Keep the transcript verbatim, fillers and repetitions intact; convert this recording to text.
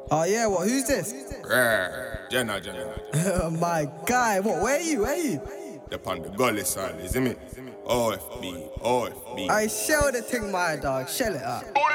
Oh yeah, what? Who's this? Rare. Jenna, Jenna. My guy, what? Where are you? Where are you? Upon the gully side, isn't it? O F B, O F B. I shell the thing, my dog. Shell it up.